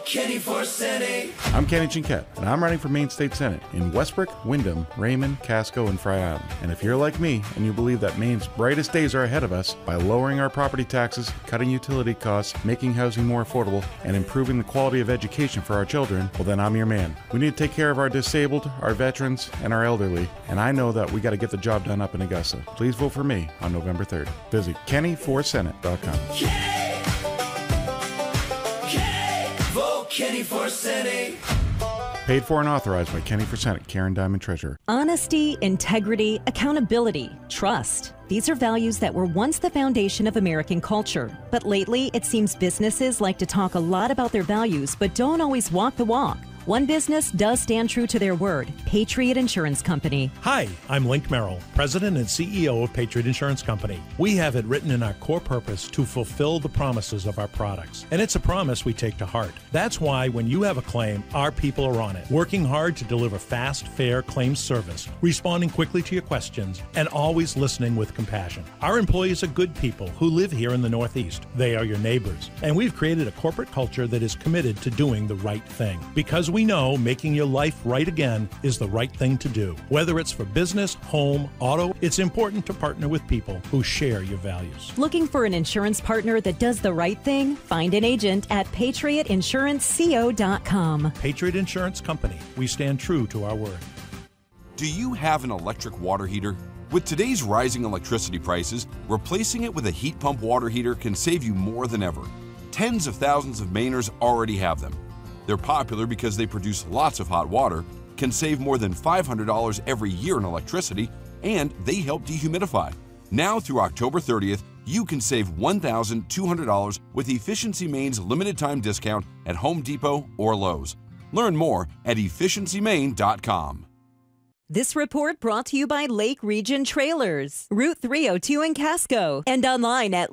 Kenny for Senate. I'm Kenny Chinquette, and I'm running for Maine State Senate in Westbrook, Wyndham, Raymond, Casco, and Fry Island. And if you're like me and you believe that Maine's brightest days are ahead of us by lowering our property taxes, cutting utility costs, making housing more affordable, and improving the quality of education for our children, well then I'm your man. We need to take care of our disabled, our veterans, and our elderly, and I know that we got to get the job done up in Augusta. Please vote for me on November 3rd. Visit KennyForSenate.com. Vote Kenny for Senate. Paid for and authorized by Kenny for Senate, Karen Diamond, Treasurer. Honesty, integrity, accountability, trust. These are values that were once the foundation of American culture. But lately, it seems businesses like to talk a lot about their values, but don't always walk the walk. One business does stand true to their word, Patriot Insurance Company. Hi, I'm Link Merrill, President and CEO of Patriot Insurance Company. We have it written in our core purpose to fulfill the promises of our products, and it's a promise we take to heart. That's why when you have a claim, our people are on it, working hard to deliver fast, fair claims service, responding quickly to your questions, and always listening with compassion. Our employees are good people who live here in the Northeast. They are your neighbors, and we've created a corporate culture that is committed to doing the right thing. Because we know making your life right again is the right thing to do. Whether it's for business, home, auto, it's important to partner with people who share your values. Looking for an insurance partner that does the right thing? Find an agent at patriotinsuranceco.com. Patriot Insurance Company. We stand true to our word. Do you have an electric water heater? With today's rising electricity prices, replacing it with a heat pump water heater can save you more than ever. Tens of thousands of Mainers already have them. They're popular because they produce lots of hot water, can save more than $500 every year in electricity, and they help dehumidify. Now through October 30th, you can save $1,200 with Efficiency Maine's limited time discount at Home Depot or Lowe's. Learn more at efficiencymaine.com. This report brought to you by Lake Region Trailers, Route 302 in Casco, and online at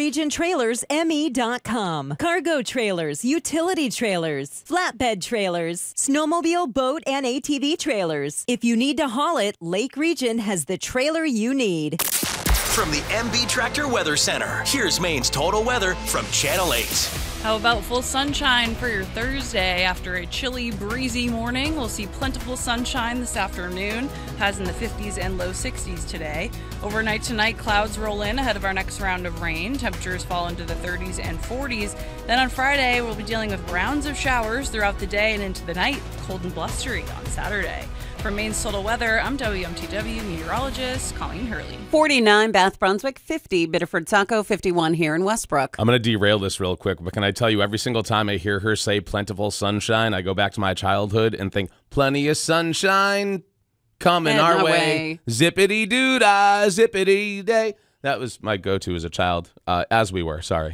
lakeregiontrailersme.com. Cargo trailers, utility trailers, flatbed trailers, snowmobile, boat, and ATV trailers. If you need to haul it, Lake Region has the trailer you need. From the MB Tractor Weather Center, here's Maine's total weather from Channel 8. How about full sunshine for your Thursday? After a chilly, breezy morning, we'll see plentiful sunshine this afternoon. Highs in the 50s and low 60s today. Overnight tonight, clouds roll in ahead of our next round of rain. Temperatures fall into the 30s and 40s. Then on Friday, we'll be dealing with rounds of showers throughout the day and into the night. Cold and blustery on Saturday. From Maine's Total Weather, I'm WMTW meteorologist Colleen Hurley. 49 Bath Brunswick, 50 Biddeford Saco, 51 here in Westbrook. I'm going to derail this real quick, but can I tell you, every single time I hear her say plentiful sunshine, I go back to my childhood and think, plenty of sunshine coming our way. Zippity-doo-dah, zippity-day. That was my go-to as a child, as we were, sorry.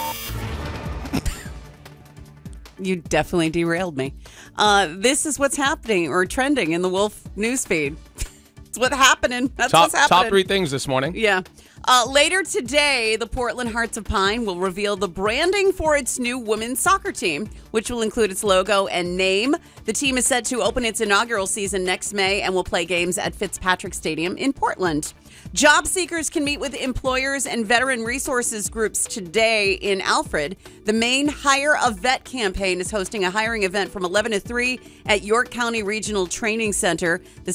You definitely derailed me. This is what's happening or trending in the Wolf newsfeed. It's what's happening. That's what's happening. Top three things this morning. Yeah. Later today, the Portland Hearts of Pine will reveal the branding for its new women's soccer team, which will include its logo and name. The team is set to open its inaugural season next May and will play games at Fitzpatrick Stadium in Portland. Job seekers can meet with employers and veteran resources groups today in Alfred. The Maine Hire a Vet campaign is hosting a hiring event from 11 to 3 at York County Regional Training Center. The